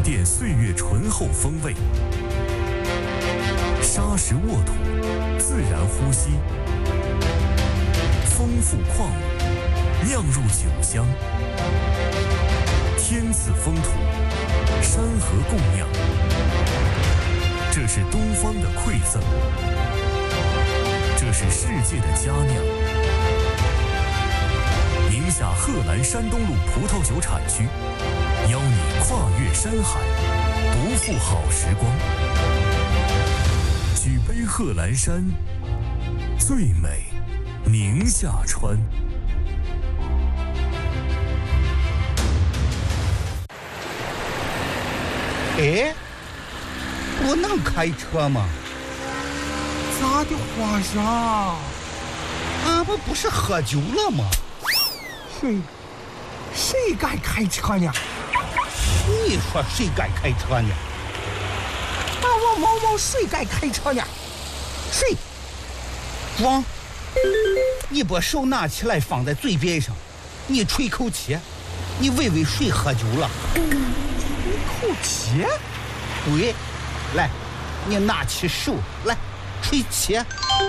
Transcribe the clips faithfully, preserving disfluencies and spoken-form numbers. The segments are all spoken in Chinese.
淀岁月醇厚风味。沙石沃土，自然呼吸，丰富矿物，酿入酒香。天赐风土，山河共酿，这是东方的馈赠，这是世界的佳酿。宁夏贺兰山东路葡萄酒产区，邀你跨越山海，不负好时光。举杯贺兰山，最美宁夏川。 哎，我能开车吗？ 咋的，皇上？ 俺们不是喝酒了吗？ 谁谁敢开车呢？ 你说谁敢开车呢？ 把我毛毛谁敢开车呢？谁？ 王，你把手拿起来放在嘴边上，你吹口气，你问问谁喝酒了？ 吹口气？ 对，来，你拿起手来吹气。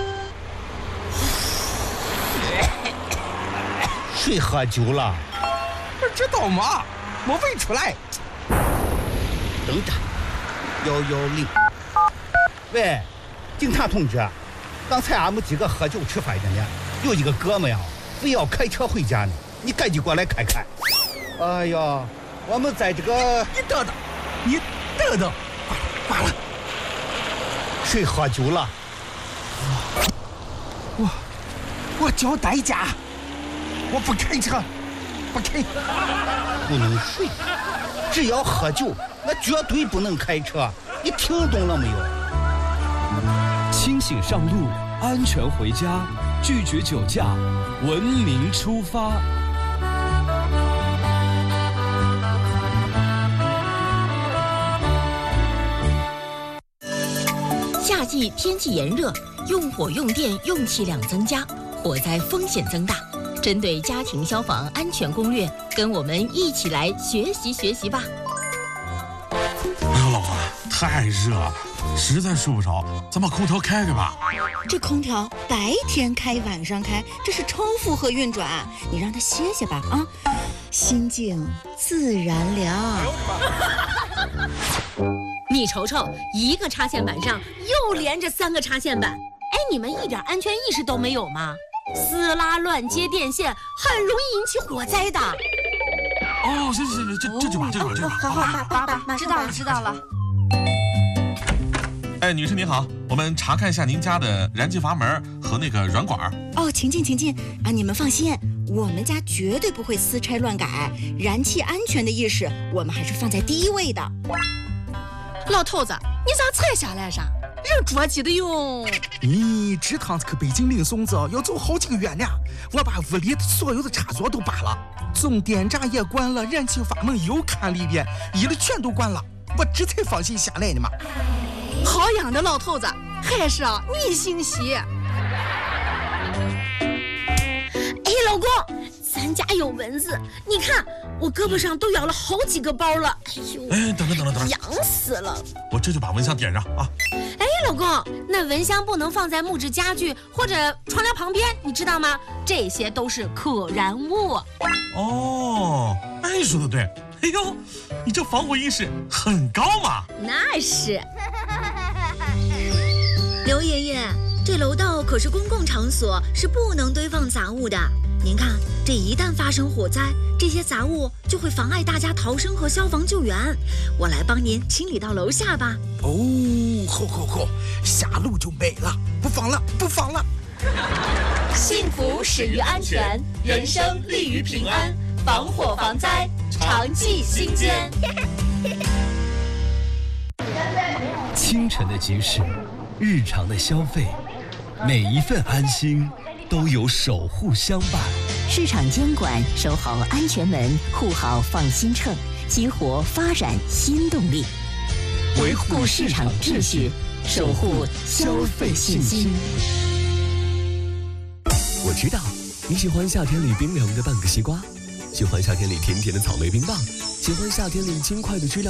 谁喝酒了？ 不知道吗？我问出来。 等着，幺幺零。喂，警察同志，刚才俺们几个喝酒吃饭的呢，有一个哥们呀，非要开车回家呢，你赶紧过来看看。哎呀，我们在这个…… 你等等，你等等，完了完了， 谁喝酒了？ 我我交代价。我不开车，不开。 不能睡，只要喝酒，那绝对不能开车。你听懂了没有？ 清醒上路，安全回家，拒绝酒驾，文明出发。 夏季天气炎热，用火用电用气量增加，火灾风险增大。针对家庭消防安全攻略，跟我们一起来学习学习吧。 哎呦，老婆，太热了，实在睡不着，咱把空调开开吧。 这空调白天开晚上开，这是超负荷运转，你让它歇歇吧啊，心静自然凉。 你瞅瞅，一个插线板上又连着三个插线板，哎，你们一点安全意识都没有吗？撕拉乱接电线很容易引起火灾的。 哦，行行行，这这就把这就把这就把。 好好好，爸爸，马知道了知道了。 哎，女士您好，我们查看一下您家的燃气阀门和那个软管。 哦，请进请进啊！你们放心，我们家绝对不会私拆乱改，燃气安全的意识我们还是放在第一位的。 老头子，你咋才下来上？人着急的哟。 你这趟子去北京领孙子要走好几个月呢，我把屋里所有的插座都拔了，总电闸也关了，燃气阀门又看了一遍，一的全都关了，我这才放心下来的嘛。 好样的，老头子，还是啊你心细。哎， 老公，咱家有蚊子，你看我胳膊上都咬了好几个包了。哎呦， 哎，等等等等等， 痒死了！ 我这就把蚊香点上啊。 哎，老公，那蚊香不能放在木质家具或者窗帘旁边，你知道吗？这些都是可燃物。 哦，哎，说的对。哎呦，你这防火意识很高嘛。 那是。 刘爷爷，这楼道可是公共场所，是不能堆放杂物的。您看，这一旦发生火灾，这些杂物就会妨碍大家逃生和消防救援。我来帮您清理到楼下吧。 哦，好好好，下楼就没了，不放了，不放了。 幸福始于安全，人生立于平安，防火防灾，常记心间。 清晨的集市，日常的消费，每一份安心都有守护相伴。 市场监管，守好安全门，护好放心秤，激活发展新动力，维护市场秩序，守护消费信心。 我知道你喜欢夏天里冰凉的半个西瓜，喜欢夏天里甜甜的草莓冰棒，喜欢夏天里轻快的知了。